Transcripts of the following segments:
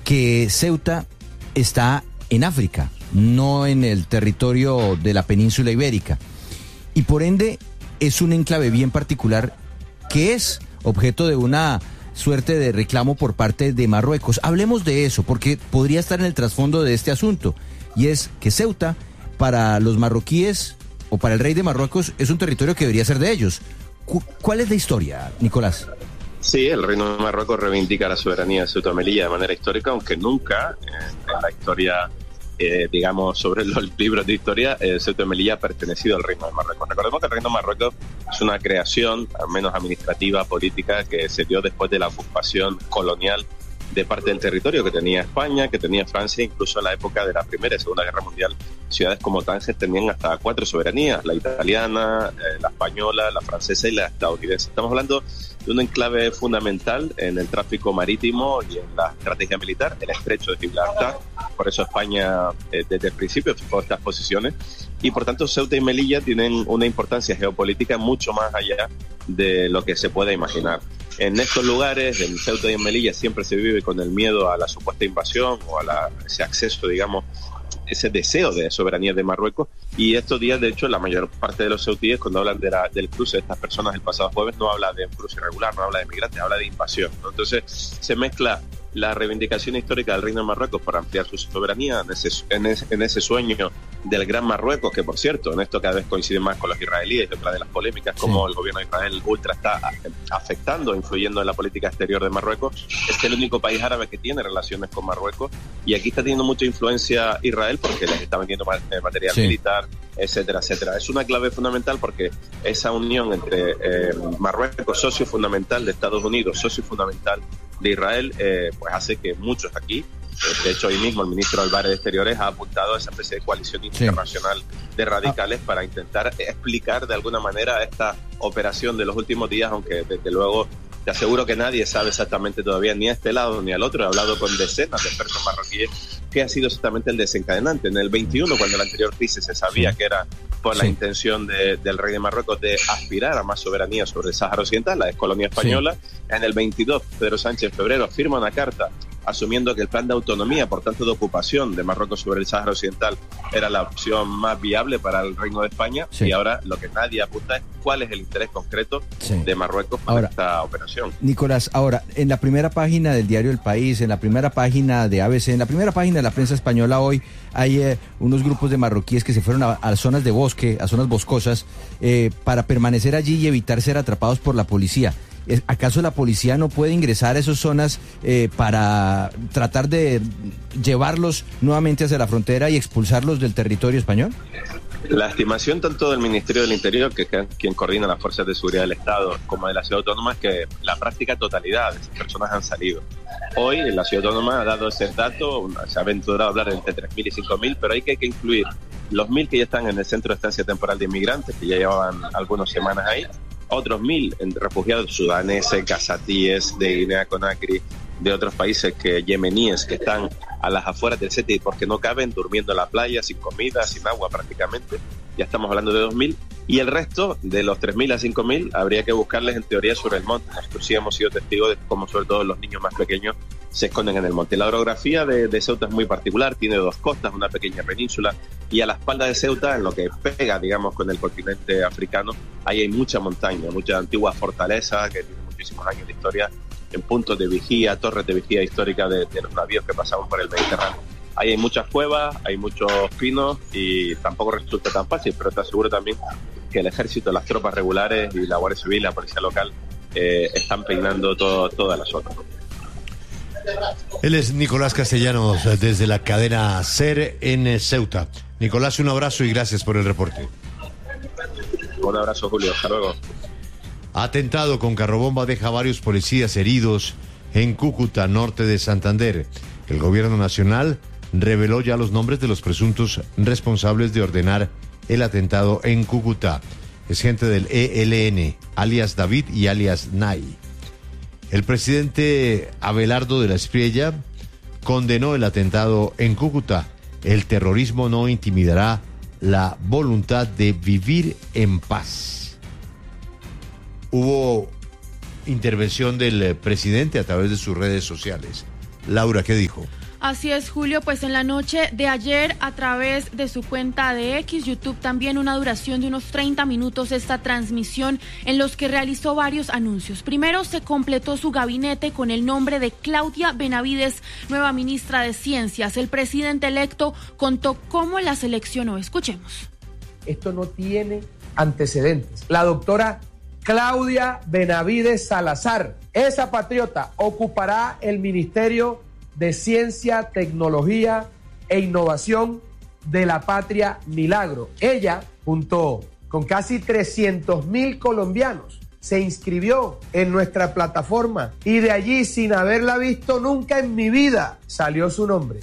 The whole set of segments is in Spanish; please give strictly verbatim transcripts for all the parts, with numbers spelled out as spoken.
que Ceuta está en África, no en el territorio de la península ibérica, y por ende es un enclave bien particular que es objeto de una suerte de reclamo por parte de Marruecos. Hablemos de eso, porque podría estar en el trasfondo de este asunto, y es que Ceuta, para los marroquíes o para el rey de Marruecos, es un territorio que debería ser de ellos. Cu- ¿Cuál es la historia, Nicolás? Sí, el Reino de Marruecos reivindica la soberanía de Ceuta y Melilla de manera histórica, aunque nunca en, en la historia, eh, digamos, sobre los libros de historia, eh, Ceuta y Melilla ha pertenecido al Reino de Marruecos. Recordemos que el Reino de Marruecos es una creación, al menos administrativa, política, que se dio después de la ocupación colonial de parte del territorio que tenía España, que tenía Francia. Incluso en la época de la Primera y Segunda Guerra Mundial, ciudades como Tánger tenían hasta cuatro soberanías: la italiana, eh, la española, la francesa y la estadounidense. Estamos hablando de un enclave fundamental en el tráfico marítimo y en la estrategia militar, el estrecho de Gibraltar. Por eso España eh, desde el principio fijó estas posiciones, y por tanto Ceuta y Melilla tienen una importancia geopolítica mucho más allá de lo que se pueda imaginar. En estos lugares, en Ceuta y en Melilla, siempre se vive con el miedo a la supuesta invasión o a la, ese acceso, digamos, ese deseo de soberanía de Marruecos. Y estos días, de hecho, la mayor parte de los ceutíes, cuando hablan de la, del cruce de estas personas el pasado jueves, no habla de un cruce irregular, no habla de migrantes, habla de invasión, ¿no? Entonces se mezcla la reivindicación histórica del Reino de Marruecos para ampliar su soberanía en ese, en ese, en ese sueño del Gran Marruecos, que por cierto, en esto cada vez coincide más con los israelíes, y otra de las polémicas, sí, como el gobierno de Israel ultra está afectando, influyendo en la política exterior de Marruecos. Es el único país árabe que tiene relaciones con Marruecos, y aquí está teniendo mucha influencia Israel porque les está vendiendo material sí. militar, etcétera, etcétera. Es una clave fundamental porque esa unión entre eh, Marruecos, socio fundamental de Estados Unidos, socio fundamental de Israel, eh, pues hace que muchos aquí, eh, de hecho hoy mismo el ministro Álvarez de Exteriores ha apuntado a esa especie de coalición internacional sí. de radicales ah. para intentar explicar de alguna manera esta operación de los últimos días, aunque desde luego te aseguro que nadie sabe exactamente todavía, ni a este lado ni al otro. He hablado con decenas de expertos marroquíes, qué ha sido exactamente el desencadenante. En el veintiuno, cuando la anterior crisis se sabía sí. que era por sí. la intención de, del rey de Marruecos de aspirar a más soberanía sobre el Sáhara Occidental, la excolonia española. Sí. En el veintidós, Pedro Sánchez en febrero firma una carta asumiendo que el plan de autonomía, por tanto de ocupación de Marruecos sobre el Sáhara Occidental, era la opción más viable para el Reino de España. Sí. Y ahora lo que nadie apunta es cuál es el interés concreto sí. de Marruecos para ahora, esta operación. Nicolás, ahora, en la primera página del diario El País, en la primera página de A B C, en la primera página de la prensa española hoy, hay eh, unos grupos de marroquíes que se fueron a, a zonas de bosque, a zonas boscosas, eh, para permanecer allí y evitar ser atrapados por la policía. ¿Acaso la policía no puede ingresar a esas zonas eh, para tratar de llevarlos nuevamente hacia la frontera y expulsarlos del territorio español? La estimación tanto del Ministerio del Interior, que es quien coordina las fuerzas de seguridad del Estado, como de la Ciudad Autónoma, es que la práctica totalidad de esas personas han salido. Hoy la Ciudad Autónoma ha dado ese dato, se ha aventurado a hablar entre tres mil y cinco mil, pero hay que, hay que incluir los mil que ya están en el Centro de Estancia Temporal de Inmigrantes, que ya llevaban algunas semanas ahí, otros mil refugiados sudaneses, gazatíes, de Guinea-Conakry, de otros países que yemeníes que están a las afueras del Seti porque no caben, durmiendo en la playa, sin comida, sin agua prácticamente. Ya estamos hablando de dos mil. Y el resto, de los tres mil a cinco mil, habría que buscarles en teoría sobre el monte. Nosotros sí hemos sido testigos de cómo sobre todo los niños más pequeños se esconden en el monte. La orografía de, de Ceuta es muy particular, tiene dos costas, una pequeña península, y a la espalda de Ceuta, en lo que pega, digamos, con el continente africano, ahí hay mucha montaña, mucha antigua fortaleza que tiene muchísimos años de historia, en puntos de vigía, torres de vigía histórica de, de los navíos que pasaban por el Mediterráneo. Ahí hay muchas cuevas, hay muchos pinos y tampoco resulta tan fácil, pero te aseguro también que el ejército, las tropas regulares y la Guardia Civil, la policía local, eh, están peinando todo, toda la zona. Él es Nicolás Castellanos, desde la cadena SER en Ceuta. Nicolás, un abrazo y gracias por el reporte. Un abrazo, Julio. Hasta luego. Atentado con carrobomba deja varios policías heridos en Cúcuta, norte de Santander. El gobierno nacional reveló ya los nombres de los presuntos responsables de ordenar el atentado en Cúcuta. Es gente del E L N, alias David y alias Nay. El presidente Abelardo de la Espriella condenó el atentado en Cúcuta. El terrorismo no intimidará la voluntad de vivir en paz. Hubo intervención del presidente a través de sus redes sociales. Laura, ¿qué dijo? Así es, Julio, pues en la noche de ayer, a través de su cuenta de X, YouTube, también una duración de unos treinta minutos esta transmisión en los que realizó varios anuncios. Primero se completó su gabinete con el nombre de Claudia Benavides, nueva ministra de Ciencias. El presidente electo contó cómo la seleccionó. Escuchemos. Esto no tiene antecedentes. La doctora Claudia Benavides Salazar, esa patriota, ocupará el Ministerio de Ciencia, Tecnología e Innovación de la Patria Milagro. Ella, junto con casi trescientos mil colombianos, se inscribió en nuestra plataforma y de allí, sin haberla visto nunca en mi vida, salió su nombre.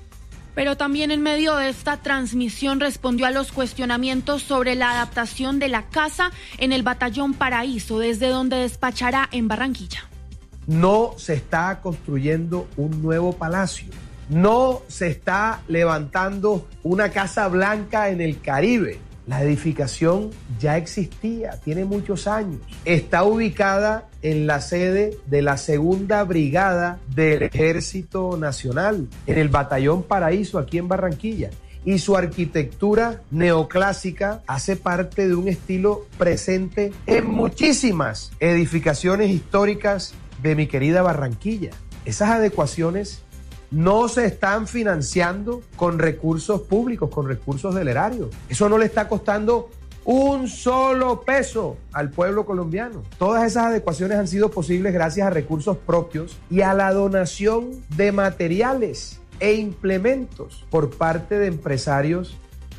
Pero también en medio de esta transmisión respondió a los cuestionamientos sobre la adaptación de la casa en el Batallón Paraíso, desde donde despachará en Barranquilla. No se está construyendo un nuevo palacio, no se está levantando una Casa Blanca en el Caribe. La edificación ya existía, tiene muchos años. Está ubicada en la sede de la Segunda Brigada del Ejército Nacional, en el Batallón Paraíso, aquí en Barranquilla. Y su arquitectura neoclásica hace parte de un estilo presente en muchísimas edificaciones históricas de mi querida Barranquilla. Esas adecuaciones no se están financiando con recursos públicos, con recursos del erario. Eso no le está costando un solo peso al pueblo colombiano. Todas esas adecuaciones han sido posibles gracias a recursos propios y a la donación de materiales e implementos por parte de empresarios.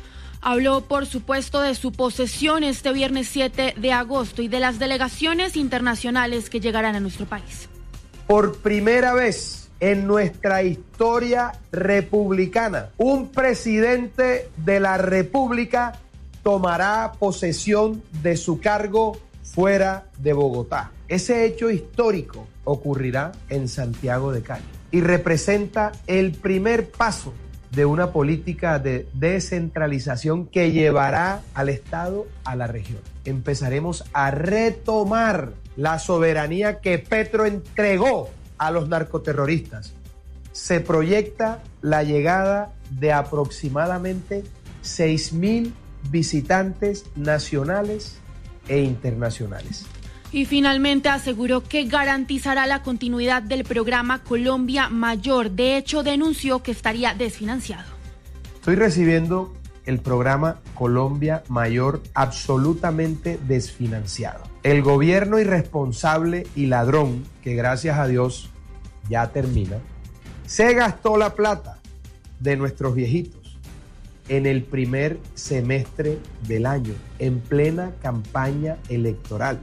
Habló, por supuesto, de su posesión este viernes siete de agosto y de las delegaciones internacionales que llegarán a nuestro país. Por primera vez en nuestra historia republicana, un presidente de la República tomará posesión de su cargo fuera de Bogotá. Ese hecho histórico ocurrirá en Santiago de Cali y representa el primer paso de una política de descentralización que llevará al Estado a la región. Empezaremos a retomar la soberanía que Petro entregó a los narcoterroristas. Se proyecta la llegada de aproximadamente seis mil visitantes nacionales e internacionales. Y finalmente aseguró que garantizará la continuidad del programa Colombia Mayor. De hecho, denunció que estaría desfinanciado. Estoy recibiendo el programa Colombia Mayor absolutamente desfinanciado. El gobierno irresponsable y ladrón, que gracias a Dios ya termina, se gastó la plata de nuestros viejitos en el primer semestre del año, en plena campaña electoral.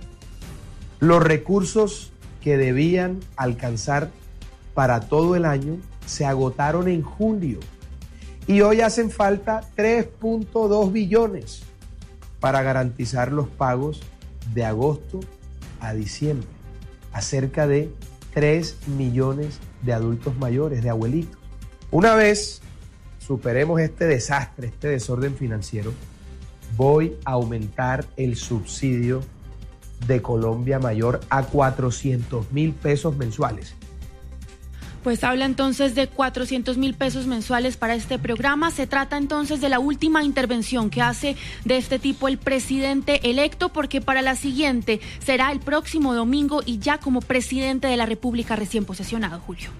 Los recursos que debían alcanzar para todo el año se agotaron en julio y hoy hacen falta tres punto dos billones para garantizar los pagos de agosto a diciembre a cerca de tres millones de adultos mayores, de abuelitos. Una vez superemos este desastre, este desorden financiero, voy a aumentar el subsidio de Colombia Mayor a cuatrocientos mil pesos mensuales. Pues habla entonces de cuatrocientos mil pesos mensuales para este programa. Se trata entonces de la última intervención que hace de este tipo el presidente electo, porque para la siguiente será el próximo domingo y ya como presidente de la República recién posesionado, Julio.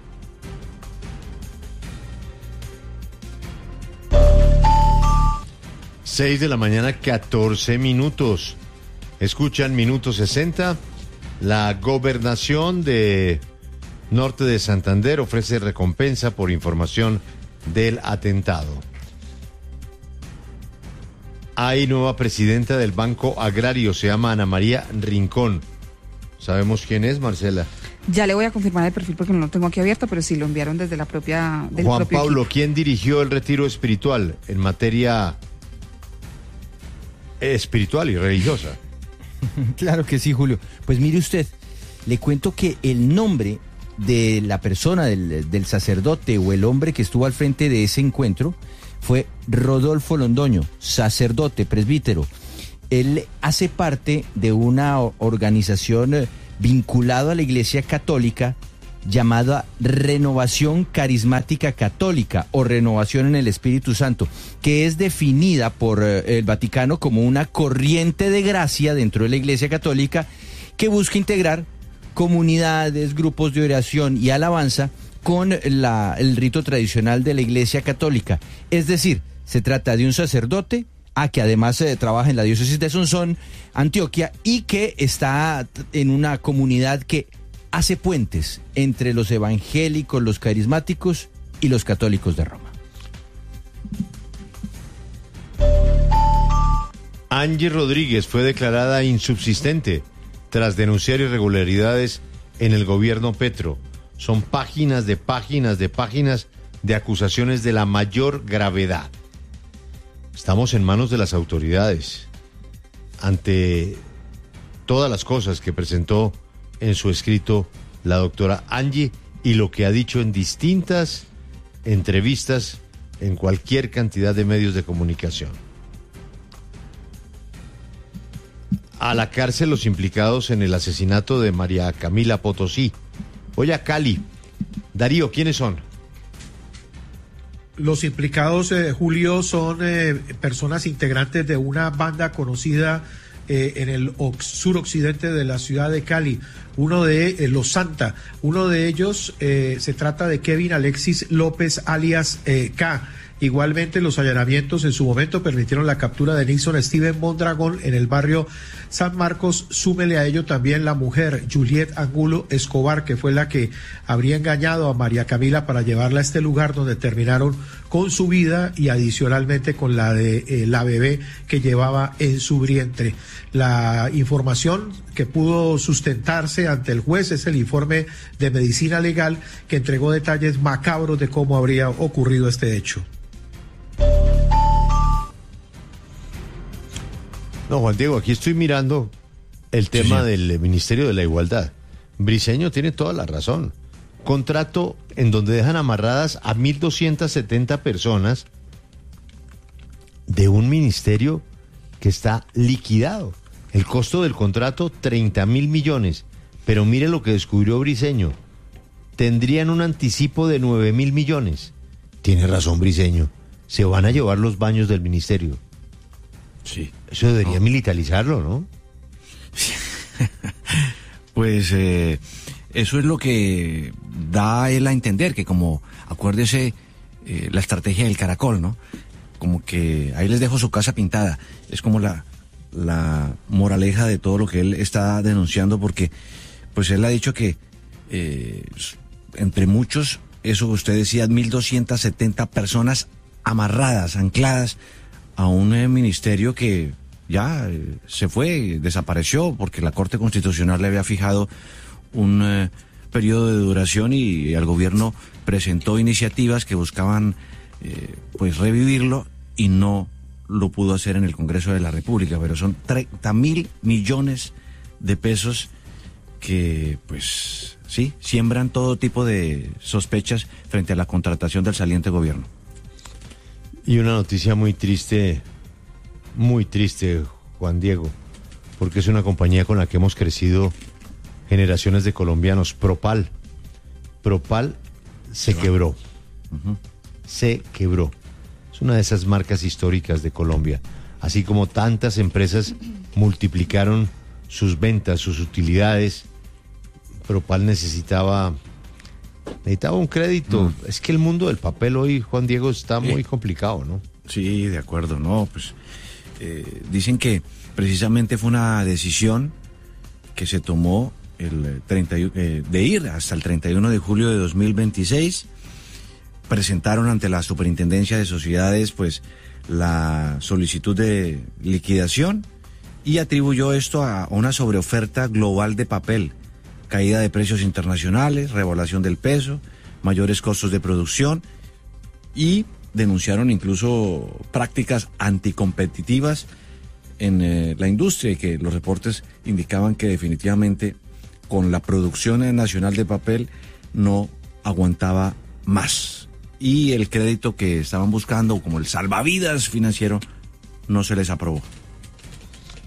seis de la mañana, catorce minutos. Escuchan Minuto sesenta. La gobernación de Norte de Santander ofrece recompensa por información del atentado. Hay nueva presidenta del Banco Agrario, se llama Ana María Rincón. ¿Sabemos quién es, Marcela? Ya le voy a confirmar el perfil porque no lo tengo aquí abierto, pero sí lo enviaron desde la propia... Del Juan propio Pablo, equipo. ¿Quién dirigió el retiro espiritual en materia espiritual y religiosa? Claro que sí, Julio. Pues mire usted, le cuento que el nombre de la persona, del, del sacerdote o el hombre que estuvo al frente de ese encuentro fue Rodolfo Londoño, sacerdote, presbítero. Él hace parte de una organización vinculada a la Iglesia Católica llamada Renovación Carismática Católica o Renovación en el Espíritu Santo, que es definida por eh, el Vaticano como una corriente de gracia dentro de la Iglesia Católica que busca integrar comunidades, grupos de oración y alabanza con la, el rito tradicional de la Iglesia Católica. Es decir, se trata de un sacerdote a que además eh, trabaja en la diócesis de Sonsón, Antioquia, y que está en una comunidad que hace puentes entre los evangélicos, los carismáticos y los católicos de Roma. Angie Rodríguez fue declarada insubsistente tras denunciar irregularidades en el gobierno Petro. Son páginas de páginas de páginas de acusaciones de la mayor gravedad. Estamos en manos de las autoridades ante todas las cosas que presentó en su escrito la doctora Angie y lo que ha dicho en distintas entrevistas en cualquier cantidad de medios de comunicación. A la cárcel los implicados en el asesinato de María Camila Potosí. Voy a Cali. Darío, ¿quiénes son? Los implicados, eh, Julio, son eh, personas integrantes de una banda conocida eh, en el suroccidente de la ciudad de Cali, uno de eh, Los Santa. Uno de ellos eh, se trata de Kevin Alexis López, alias eh, K. Igualmente, los allanamientos en su momento permitieron la captura de Nixon Steven Mondragón en el barrio San Marcos. Súmele a ello también la mujer Juliet Angulo Escobar, que fue la que habría engañado a María Camila para llevarla a este lugar donde terminaron con su vida y adicionalmente con la de eh, la bebé que llevaba en su vientre. La información que pudo sustentarse ante el juez es el informe de medicina legal que entregó detalles macabros de cómo habría ocurrido este hecho. No, Juan Diego, aquí estoy mirando el tema sí, del Ministerio de la Igualdad. Briceño tiene toda la razón. Contrato en donde dejan amarradas a mil doscientas setenta personas de un ministerio que está liquidado. El costo del contrato, treinta mil millones. Pero mire lo que descubrió Briceño. Tendrían un anticipo de nueve mil millones. Tiene razón Briceño. Se van a llevar los baños del ministerio. Sí. Eso debería no. militarizarlo, ¿no? Pues eh, eso es lo que da él a entender, que como, acuérdese, eh, la estrategia del caracol, ¿no? Como que ahí les dejo su casa pintada. Es como la, la moraleja de todo lo que él está denunciando, porque pues él ha dicho que eh, entre muchos, eso que usted decía, mil doscientas setenta personas amarradas, ancladas a un eh, ministerio que ya eh, se fue, desapareció, porque la Corte Constitucional le había fijado un eh, periodo de duración y el gobierno presentó iniciativas que buscaban eh, pues revivirlo y no lo pudo hacer en el Congreso de la República, pero son treinta mil millones de pesos que pues sí, siembran todo tipo de sospechas frente a la contratación del saliente gobierno. Y una noticia muy triste, muy triste, Juan Diego, porque es una compañía con la que hemos crecido generaciones de colombianos. Propal. Propal se quebró. Uh-huh. Se quebró. Es una de esas marcas históricas de Colombia. Así como tantas empresas multiplicaron sus ventas, sus utilidades, Propal necesitaba... necesitaba un crédito. Mm. Es que el mundo del papel hoy, Juan Diego, está muy eh, complicado, ¿no? Sí, de acuerdo, no, pues eh, dicen que precisamente fue una decisión que se tomó el treinta eh, de ir hasta el treinta y uno de julio de dos mil veintiséis. Presentaron ante la Superintendencia de Sociedades pues la solicitud de liquidación y atribuyó esto a una sobreoferta global de papel, caída de precios internacionales, revaluación del peso, mayores costos de producción y denunciaron incluso prácticas anticompetitivas en eh, la industria, y que los reportes indicaban que definitivamente con la producción nacional de papel no aguantaba más y el crédito que estaban buscando como el salvavidas financiero no se les aprobó.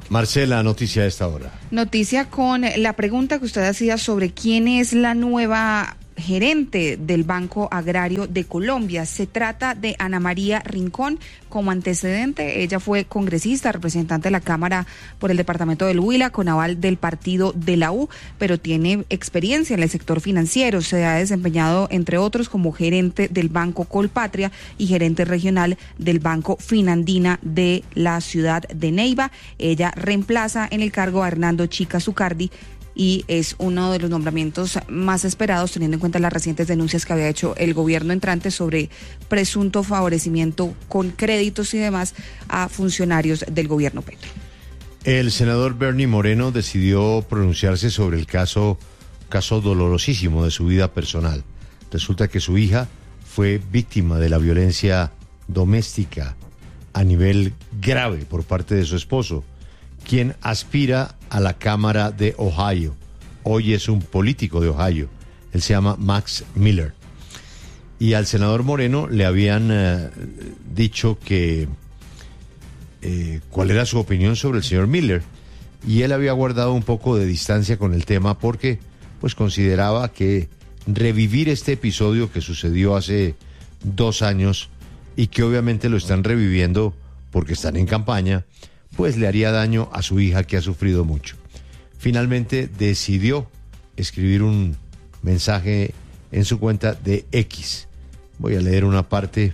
Marcela, noticia de esta hora. Noticia con la pregunta que usted hacía sobre quién es la nueva gerente del Banco Agrario de Colombia. Se trata de Ana María Rincón. Como antecedente, ella fue congresista, representante de la Cámara por el departamento del Huila, con aval del partido de la U, pero tiene experiencia en el sector financiero. Se ha desempeñado, entre otros, como gerente del Banco Colpatria y gerente regional del Banco Finandina de la ciudad de Neiva. Ella reemplaza en el cargo a Hernando Chica Zucardi, y es uno de los nombramientos más esperados, teniendo en cuenta las recientes denuncias que había hecho el gobierno entrante sobre presunto favorecimiento con créditos y demás a funcionarios del gobierno Petro. El senador Bernie Moreno decidió pronunciarse sobre el caso, caso dolorosísimo de su vida personal. Resulta que su hija fue víctima de la violencia doméstica a nivel grave por parte de su esposo, quien aspira a la Cámara de Ohio. Hoy es un político de Ohio. Él se llama Max Miller. Y al senador Moreno le habían eh, dicho que eh, cuál era su opinión sobre el señor Miller. Y él había guardado un poco de distancia con el tema porque pues consideraba que revivir este episodio que sucedió hace dos años y que obviamente lo están reviviendo porque están en campaña, pues le haría daño a su hija, que ha sufrido mucho. Finalmente decidió escribir un mensaje en su cuenta de X. Voy a leer una parte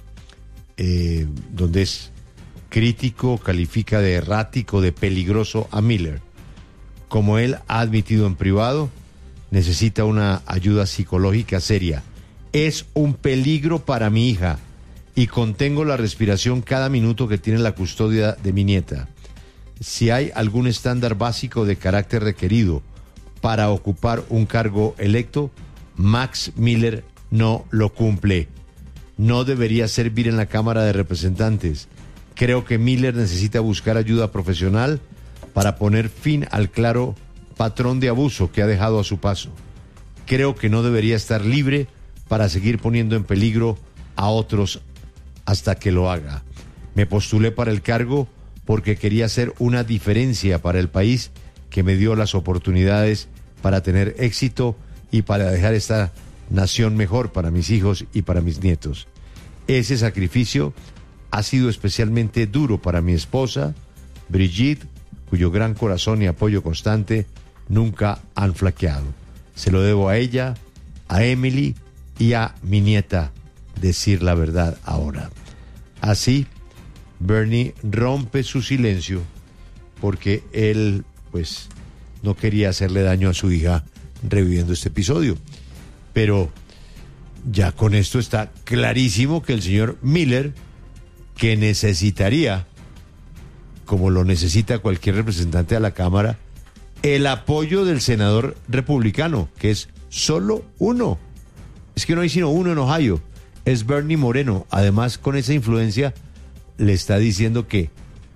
eh, donde es crítico, califica de errático, de peligroso a Miller. Como él ha admitido en privado, necesita una ayuda psicológica seria. Es un peligro para mi hija y contengo la respiración cada minuto que tiene la custodia de mi nieta. Si hay algún estándar básico de carácter requerido para ocupar un cargo electo, Max Miller no lo cumple. No debería servir en la Cámara de Representantes. Creo que Miller necesita buscar ayuda profesional para poner fin al claro patrón de abuso que ha dejado a su paso. Creo que no debería estar libre para seguir poniendo en peligro a otros hasta que lo haga. Me postulé para el cargo porque quería hacer una diferencia para el país que me dio las oportunidades para tener éxito y para dejar esta nación mejor para mis hijos y para mis nietos. Ese sacrificio ha sido especialmente duro para mi esposa, Brigitte, cuyo gran corazón y apoyo constante nunca han flaqueado. Se lo debo a ella, a Emily y a mi nieta, decir la verdad ahora. Así, Bernie rompe su silencio porque él, pues, no quería hacerle daño a su hija reviviendo este episodio. Pero ya con esto está clarísimo que el señor Miller, que necesitaría, como lo necesita cualquier representante de la Cámara, el apoyo del senador republicano, que es solo uno. Es que no hay sino uno en Ohio. Es Bernie Moreno. Además, con esa influencia, le está diciendo que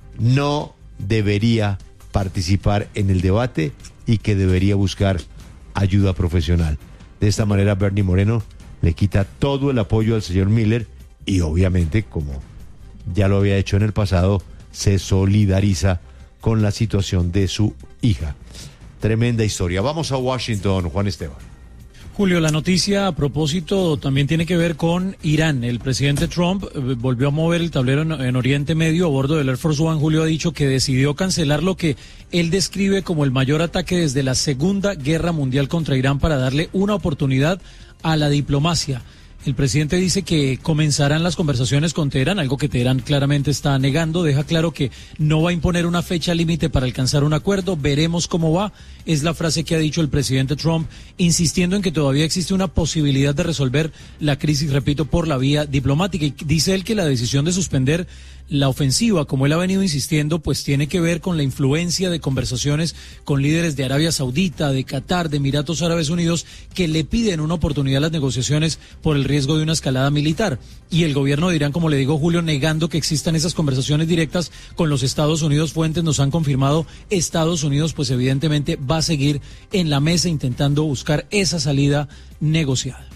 no debería participar en el debate y que debería buscar ayuda profesional. De esta manera, Bernie Moreno le quita todo el apoyo al señor Miller y obviamente, como ya lo había hecho en el pasado, se solidariza con la situación de su hija. Tremenda historia. Vamos a Washington, Juan Esteban. Julio, la noticia a propósito también tiene que ver con Irán. El presidente Trump eh, volvió a mover el tablero en, en Oriente Medio a bordo del Air Force One. Julio ha dicho que decidió cancelar lo que él describe como el mayor ataque desde la Segunda Guerra Mundial contra Irán para darle una oportunidad a la diplomacia. El presidente dice que comenzarán las conversaciones con Teherán, algo que Teherán claramente está negando. Deja claro que no va a imponer una fecha límite para alcanzar un acuerdo. Veremos cómo va. Es la frase que ha dicho el presidente Trump, insistiendo en que todavía existe una posibilidad de resolver la crisis, repito, por la vía diplomática. Y dice él que la decisión de suspender la ofensiva, como él ha venido insistiendo, pues tiene que ver con la influencia de conversaciones con líderes de Arabia Saudita, de Qatar, de Emiratos Árabes Unidos, que le piden una oportunidad a las negociaciones por el riesgo de una escalada militar. Y el gobierno de Irán, como le digo, Julio, negando que existan esas conversaciones directas con los Estados Unidos. Fuentes nos han confirmado, Estados Unidos pues evidentemente va a seguir en la mesa intentando buscar esa salida negociada.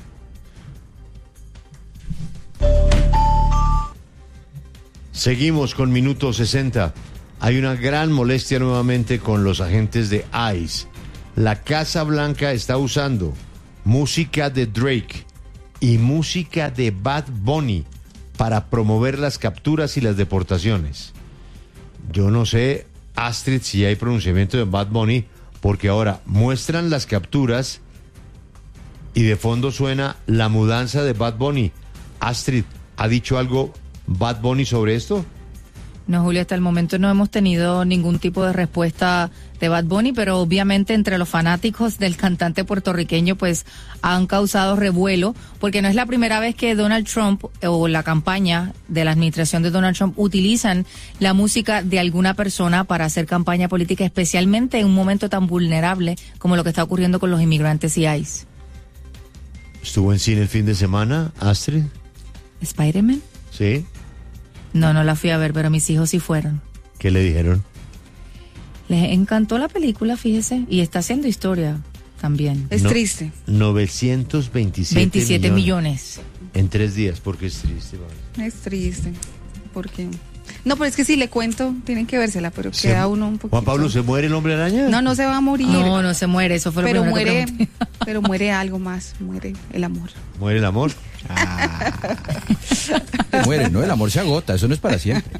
Seguimos con Minuto sesenta. hay una gran molestia nuevamente con los agentes de ICE. La Casa Blanca está usando música de Drake y música de Bad Bunny para promover las capturas y las deportaciones. Yo no sé, Astrid, si hay pronunciamiento de Bad Bunny, porque ahora muestran las capturas y de fondo suena la mudanza de Bad Bunny. Astrid, ¿ha dicho algo Bad Bunny sobre esto? No, Julio, hasta el momento no hemos tenido ningún tipo de respuesta de Bad Bunny, pero obviamente entre los fanáticos del cantante puertorriqueño pues han causado revuelo, porque no es la primera vez que Donald Trump o la campaña de la administración de Donald Trump utilizan la música de alguna persona para hacer campaña política, especialmente en un momento tan vulnerable como lo que está ocurriendo con los inmigrantes y ICE. ¿Estuvo en cine el fin de semana, Astrid? ¿Spider-Man? Sí. No, no la fui a ver, pero mis hijos sí fueron. ¿Qué le dijeron? Les encantó la película, fíjese, y está haciendo historia también. Es No, triste. novecientos veintisiete veintisiete millones. En tres días, porque es triste. Vale. Es triste. Porque... No, pero es que si le cuento, tienen que vérsela, pero Se- queda uno un poquito... Juan Pablo, ¿se muere el hombre araña? No, no se va a morir. No, no se muere, eso fue lo pero primero que muere, pregunté. pero muere algo más, muere el amor. ¿Muere el amor? Muere, ¿no? El amor se agota, eso no es para siempre.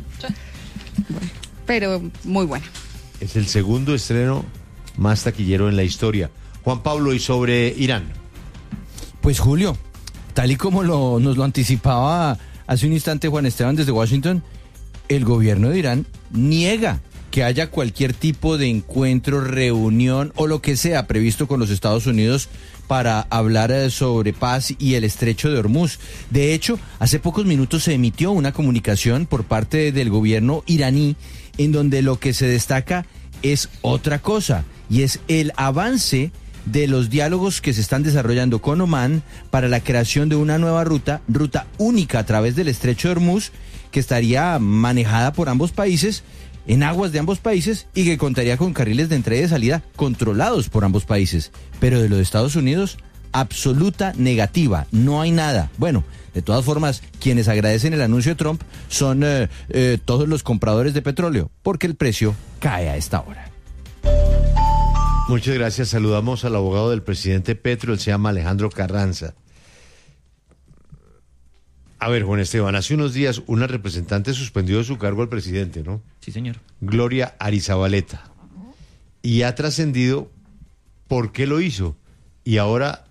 Pero muy buena. Es el segundo estreno más taquillero en la historia. Juan Pablo, ¿y sobre Irán? Pues Julio, tal y como lo, nos lo anticipaba hace un instante Juan Esteban desde Washington, el gobierno de Irán niega que haya cualquier tipo de encuentro, reunión o lo que sea previsto con los Estados Unidos para hablar eh, sobre paz y el estrecho de Hormuz. De hecho, hace pocos minutos se emitió una comunicación por parte del gobierno iraní en donde lo que se destaca es otra cosa, y es el avance de los diálogos que se están desarrollando con Omán para la creación de una nueva ruta, ruta única a través del estrecho de Hormuz, que estaría manejada por ambos países, en aguas de ambos países, y que contaría con carriles de entrada y de salida controlados por ambos países. Pero de los Estados Unidos, absoluta negativa, no hay nada. Bueno, de todas formas, quienes agradecen el anuncio de Trump son eh, eh, todos los compradores de petróleo, porque el precio cae a esta hora. Muchas gracias. Saludamos al abogado del presidente Petro, él se llama Alejandro Carranza. A ver, Juan Esteban, hace unos días una representante suspendió de su cargo al presidente, ¿no? Sí, señor. Gloria Arizabaleta. Y ha trascendido por qué lo hizo. Y ahora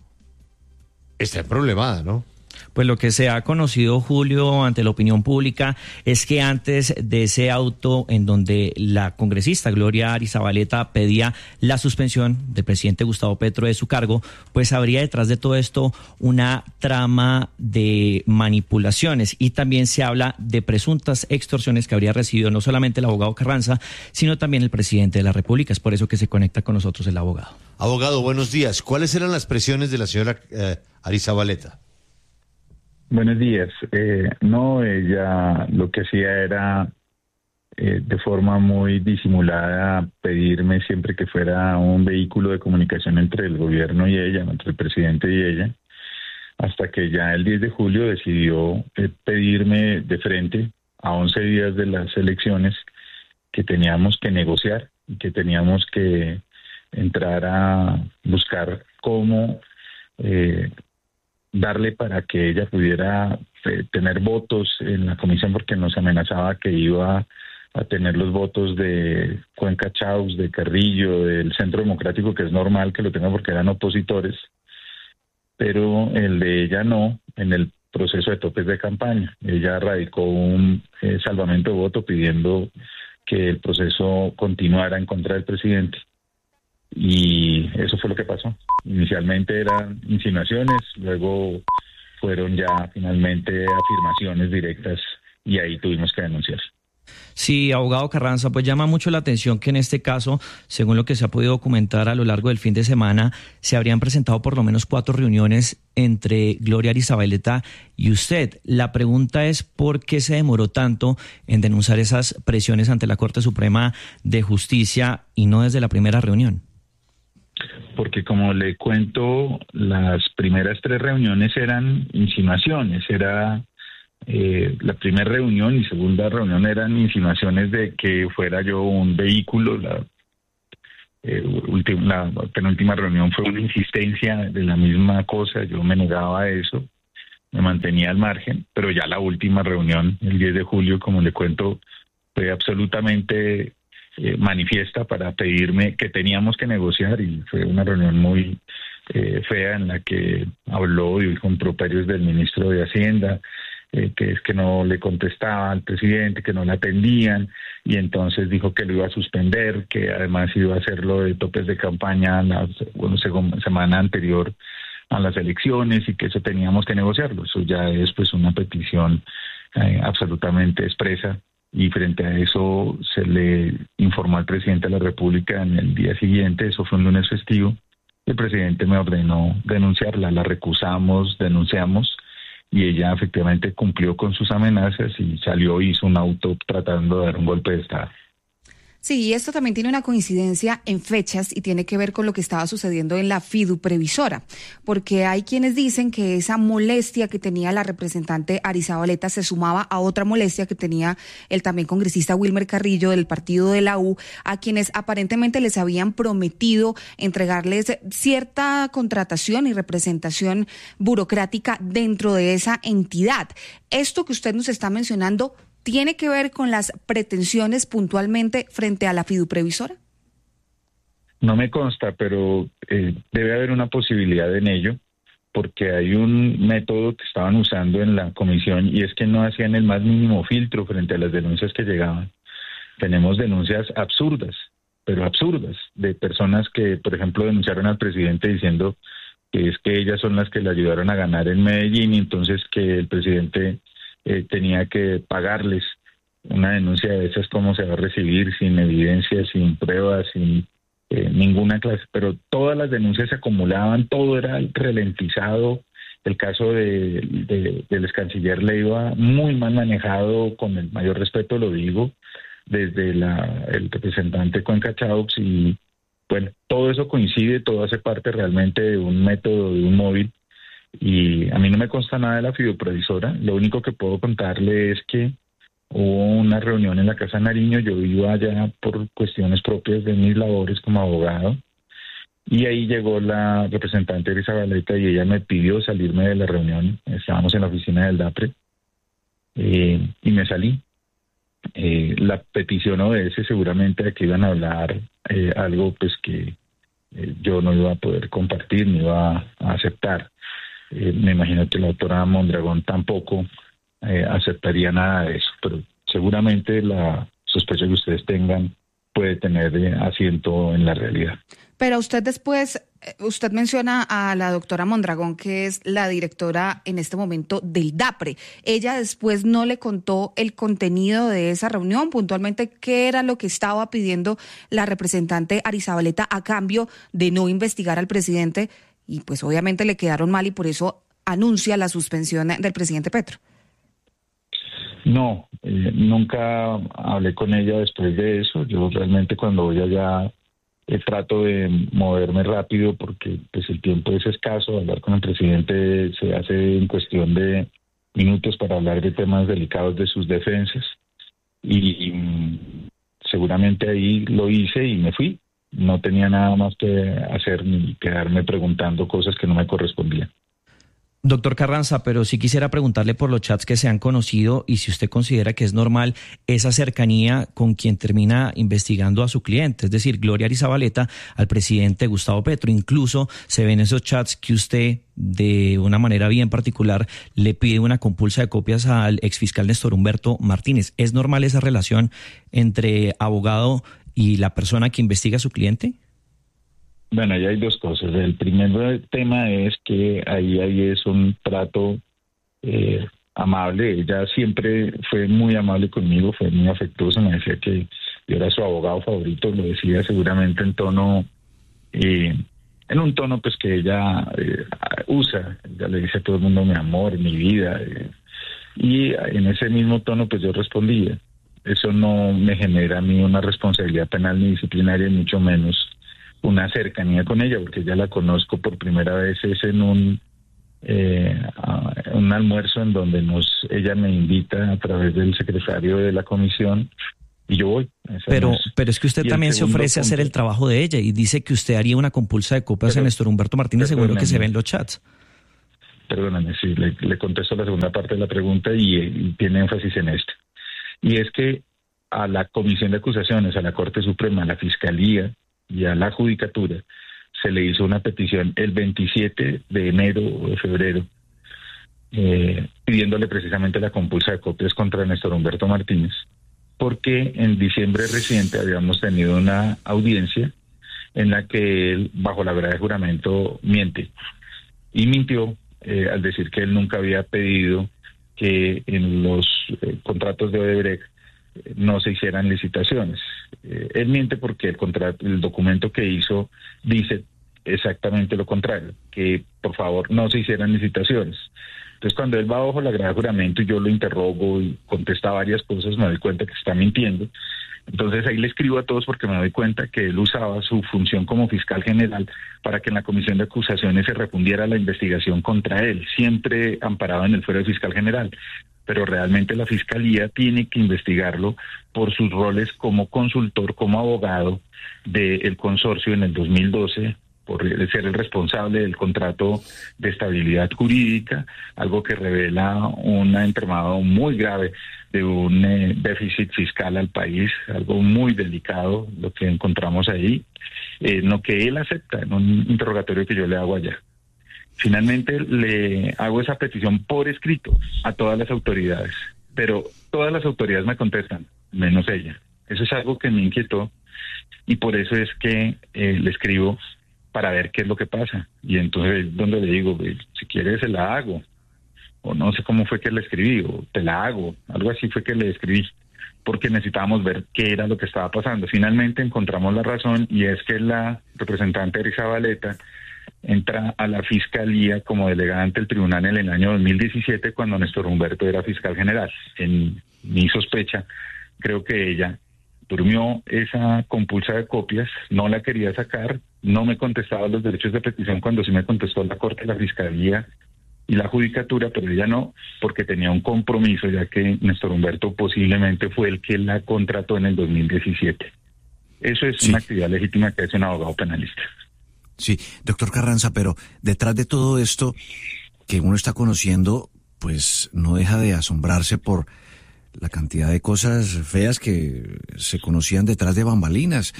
está problemada, ¿no? Pues lo que se ha conocido, Julio, ante la opinión pública es que antes de ese auto en donde la congresista Gloria Arizabaleta pedía la suspensión del presidente Gustavo Petro de su cargo, pues habría detrás de todo esto una trama de manipulaciones, y también se habla de presuntas extorsiones que habría recibido no solamente el abogado Carranza, sino también el presidente de la República. Es por eso que se conecta con nosotros el abogado. Abogado, buenos días. ¿Cuáles eran las presiones de la señora eh, Arizabaleta? Buenos días. Eh, no, ella lo que hacía era eh, de forma muy disimulada pedirme siempre que fuera un vehículo de comunicación entre el gobierno y ella, entre el presidente y ella, hasta que ya el diez de julio decidió eh, pedirme de frente a once días de las elecciones que teníamos que negociar y que teníamos que entrar a buscar cómo eh, darle para que ella pudiera eh, tener votos en la comisión, porque nos amenazaba que iba a tener los votos de Cuenca Chaus, de Carrillo, del Centro Democrático, que es normal que lo tenga porque eran opositores, pero el de ella no, en el proceso de topes de campaña. Ella radicó un eh, salvamento de voto pidiendo que el proceso continuara en contra del presidente. Y eso fue lo que pasó. Inicialmente eran insinuaciones, luego fueron ya finalmente afirmaciones directas, y ahí tuvimos que denunciar. Sí, abogado Carranza, pues llama mucho la atención que en este caso, según lo que se ha podido documentar a lo largo del fin de semana, se habrían presentado por lo menos cuatro reuniones entre Gloria Arizabaleta y usted. La pregunta es ¿por qué se demoró tanto en denunciar esas presiones ante la Corte Suprema de Justicia y no desde la primera reunión? Porque, como le cuento, las primeras tres reuniones eran insinuaciones, era Eh, la primera reunión y segunda reunión eran insinuaciones de que fuera yo un vehículo. La, eh, ultim, la penúltima reunión fue una insistencia de la misma cosa. Yo me negaba a eso, me mantenía al margen, pero ya la última reunión, el diez de julio, como le cuento, fue absolutamente eh, manifiesta para pedirme que teníamos que negociar, y fue una reunión muy eh, fea en la que habló y dijo improperios del ministro de Hacienda, eh, que es que no le contestaba al presidente, que no le atendían, y entonces dijo que lo iba a suspender, que además iba a hacerlo de topes de campaña la bueno, semana anterior a las elecciones y que eso teníamos que negociarlo. Eso ya es pues una petición eh, absolutamente expresa, y frente a eso se le informó al presidente de la República en el día siguiente. Eso fue un lunes festivo. El presidente me ordenó denunciarla, la recusamos, denunciamos, y ella efectivamente cumplió con sus amenazas y salió y hizo un auto tratando de dar un golpe de Estado. Sí, y esto también tiene una coincidencia en fechas y tiene que ver con lo que estaba sucediendo en la Fiduprevisora, porque hay quienes dicen que esa molestia que tenía la representante Arizabaleta se sumaba a otra molestia que tenía el también congresista Wilmer Carrillo del partido de la U, a quienes aparentemente les habían prometido entregarles cierta contratación y representación burocrática dentro de esa entidad. Esto que usted nos está mencionando, ¿tiene que ver con las pretensiones puntualmente frente a la Fiduprevisora? No me consta, pero eh, debe haber una posibilidad en ello, porque hay un método que estaban usando en la comisión, y es que no hacían el más mínimo filtro frente a las denuncias que llegaban. Tenemos denuncias absurdas, pero absurdas, de personas que, por ejemplo, denunciaron al presidente diciendo que es que ellas son las que le ayudaron a ganar en Medellín, y entonces que el presidente Eh, tenía que pagarles. Una denuncia de esas, ¿cómo se va a recibir? Sin evidencia, sin pruebas, sin eh, ninguna clase. Pero todas las denuncias se acumulaban, todo era ralentizado. El caso de, de, del ex canciller Leiva, muy mal manejado, con el mayor respeto lo digo, desde la, el representante Cuenca Chaux, y bueno, todo eso coincide, todo hace parte realmente de un método, de un móvil. Y a mí no me consta nada de la Fiduprevisora. Lo único que puedo contarle es que hubo una reunión en la Casa Nariño. Yo iba allá por cuestiones propias de mis labores como abogado, y ahí llegó la representante Arizabaleta y ella me pidió salirme de la reunión. Estábamos en la oficina del DAPRE eh, y me salí. Eh, la petición obedece seguramente a que iban a hablar eh, algo pues que eh, yo no iba a poder compartir, ni iba a, a aceptar. Eh, me imagino que la doctora Mondragón tampoco eh, aceptaría nada de eso, pero seguramente la sospecha que ustedes tengan puede tener eh, asiento en la realidad. Pero usted después, usted menciona a la doctora Mondragón, que es la directora en este momento del DAPRE. Ella después no le contó el contenido de esa reunión, puntualmente qué era lo que estaba pidiendo la representante Arizabaleta a cambio de no investigar al presidente. Y pues obviamente le quedaron mal y por eso anuncia la suspensión del presidente Petro. No, eh, nunca hablé con ella después de eso. Yo realmente cuando voy allá eh, trato de moverme rápido, porque pues el tiempo es escaso. Hablar con el presidente se hace en cuestión de minutos para hablar de temas delicados de sus defensas. Y, y seguramente ahí lo hice y me fui. No tenía nada más que hacer ni quedarme preguntando cosas que no me correspondían. Doctor Carranza, pero sí quisiera preguntarle por los chats que se han conocido y si usted considera que es normal esa cercanía con quien termina investigando a su cliente, es decir, Gloria Arizabaleta al presidente Gustavo Petro. Incluso se ven esos chats que usted, de una manera bien particular, le pide una compulsa de copias al exfiscal Néstor Humberto Martínez. ¿Es normal esa relación entre abogado y la persona que investiga a su cliente? Bueno, ahí hay dos cosas. El primer tema es que ahí, ahí es un trato eh, amable. Ella siempre fue muy amable conmigo, fue muy afectuosa, me decía que yo era su abogado favorito, lo decía seguramente en tono, eh, en un tono pues que ella eh, usa. Ella le dice a todo el mundo mi amor, mi vida, eh, y en ese mismo tono pues yo respondía. Eso no me genera a mí una responsabilidad penal ni disciplinaria, ni mucho menos una cercanía con ella, porque ya la conozco por primera vez es en un eh, a un almuerzo en donde nos ella me invita a través del secretario de la comisión y yo voy. Pero, pero es que usted también se ofrece a hacer el trabajo de ella y dice que usted haría una compulsa de copias en Néstor Humberto Martínez, según lo que se ve en los chats. Perdóname, sí, le, le contesto la segunda parte de la pregunta y, y tiene énfasis en esto. Y es que a la Comisión de Acusaciones, a la Corte Suprema, a la Fiscalía y a la Judicatura se le hizo una petición el veintisiete de enero o de febrero eh, pidiéndole precisamente la compulsa de copias contra Néstor Humberto Martínez, porque en diciembre reciente habíamos tenido una audiencia en la que él, bajo la verdad de juramento, miente. Y mintió eh, al decir que él nunca había pedido que en los eh, contratos de Odebrecht eh, no se hicieran licitaciones. Eh, él miente porque el contrato, el documento que hizo dice exactamente lo contrario, que por favor no se hicieran licitaciones. Entonces, cuando él va bajo la grada de juramento y yo lo interrogo y contesta varias cosas, me doy cuenta que está mintiendo. Entonces, ahí le escribo a todos porque me doy cuenta que él usaba su función como fiscal general para que en la Comisión de Acusaciones se refundiera la investigación contra él, siempre amparado en el fuero de fiscal general. Pero realmente la Fiscalía tiene que investigarlo por sus roles como consultor, como abogado del consorcio en el dos mil doce, por ser el responsable del contrato de estabilidad jurídica, algo que revela un entramado muy grave de un eh, déficit fiscal al país, algo muy delicado lo que encontramos ahí, eh, lo que él acepta en un interrogatorio que yo le hago allá. Finalmente le hago esa petición por escrito a todas las autoridades, pero todas las autoridades me contestan, menos ella. Eso es algo que me inquietó y por eso es que eh, le escribo para ver qué es lo que pasa. Y entonces donde le digo, si quieres se la hago, o no sé cómo fue que le escribí, o te la hago, algo así fue que le escribí, porque necesitábamos ver qué era lo que estaba pasando. Finalmente encontramos la razón y es que la representante Erika Zabaleta entra a la Fiscalía como delegada ante el tribunal en el año dos mil diecisiete cuando Néstor Humberto era fiscal general. En mi sospecha, creo que ella durmió esa compulsa de copias, no la quería sacar, no me contestaba los derechos de petición cuando sí me contestó la Corte, la Fiscalía y la Judicatura, pero ella no, porque tenía un compromiso, ya que Néstor Humberto posiblemente fue el que la contrató en el dos mil diecisiete. Eso es sí. Una actividad legítima que hace un abogado penalista. Sí, doctor Carranza, pero detrás de todo esto que uno está conociendo, pues no deja de asombrarse por la cantidad de cosas feas que se conocían detrás de bambalinas,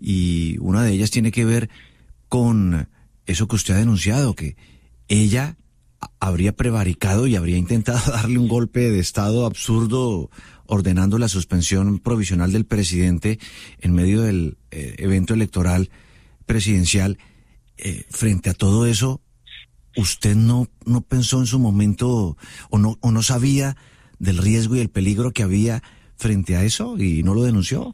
y una de ellas tiene que ver con eso que usted ha denunciado, que ella habría prevaricado y habría intentado darle un golpe de estado absurdo ordenando la suspensión provisional del presidente en medio del eh, evento electoral presidencial. Eh, frente a todo eso, ¿usted no, no pensó en su momento o no, o no sabía del riesgo y el peligro que había frente a eso y no lo denunció?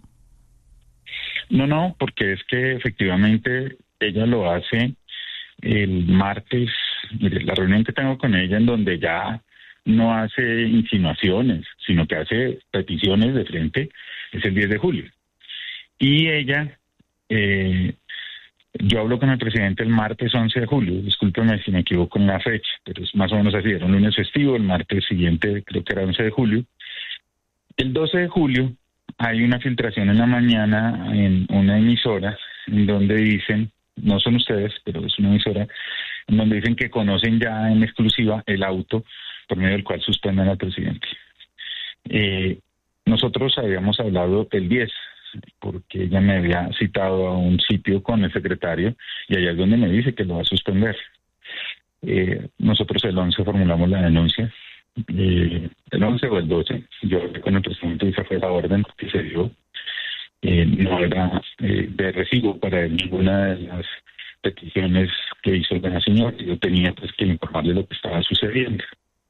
No, no, porque es que efectivamente ella lo hace el martes. Mire, la reunión que tengo con ella en donde ya no hace insinuaciones, sino que hace peticiones de frente, es el diez de julio. Y ella, eh, yo hablo con el presidente el martes once de julio, discúlpeme si me equivoco en la fecha, pero es más o menos así, era un lunes festivo, el martes siguiente creo que era once de julio. El doce de julio hay una filtración en la mañana en una emisora en donde dicen, no son ustedes, pero es una emisora, en donde dicen que conocen ya en exclusiva el auto por medio del cual suspenden al presidente. Eh, nosotros habíamos hablado el diez, porque ella me había citado a un sitio con el secretario y allá es donde me dice que lo va a suspender. Eh, nosotros el once formulamos la denuncia, eh, el once o el doce, yo hablé con el presidente y esa fue la orden que se dio. Eh, no era eh, de recibo para ninguna de las peticiones que hizo el señor, y yo tenía pues que informarle lo que estaba sucediendo.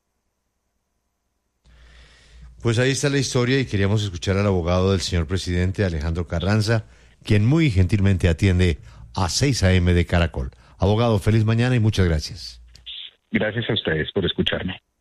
Pues ahí está la historia y queríamos escuchar al abogado del señor presidente, Alejandro Carranza, quien muy gentilmente atiende a seis a eme de Caracol. Abogado, feliz mañana y muchas gracias. Gracias a ustedes por escucharme.